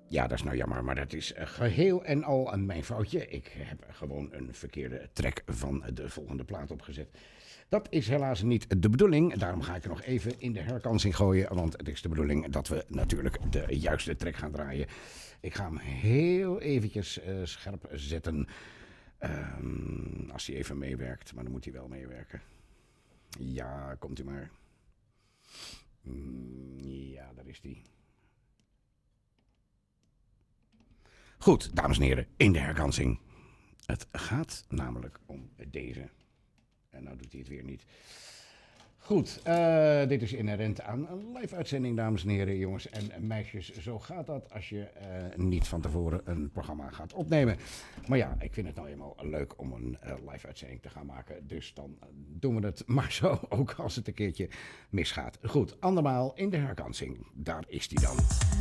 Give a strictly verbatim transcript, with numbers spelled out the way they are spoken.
Ja, dat is nou jammer, maar dat is geheel en al mijn foutje. Ik heb gewoon een verkeerde track van de volgende plaat opgezet. Dat is helaas niet de bedoeling. Daarom ga ik er nog even in de herkansing gooien. Want het is de bedoeling dat we natuurlijk de juiste track gaan draaien. Ik ga hem heel eventjes uh, scherp zetten. Um, als hij even meewerkt. Maar dan moet hij wel meewerken. Ja, komt u maar. Mm, ja, daar is hij. Goed, dames en heren, in de herkansing. Het gaat namelijk om deze. En nou doet hij het weer niet. Goed, uh, dit is inherent aan een live uitzending, dames en heren, jongens en meisjes. Zo gaat dat als je uh, niet van tevoren een programma gaat opnemen. Maar ja, ik vind het nou eenmaal leuk om een uh, live uitzending te gaan maken. Dus dan uh, doen we het maar zo, ook als het een keertje misgaat. Goed, andermaal in de herkansing. Daar is hij dan.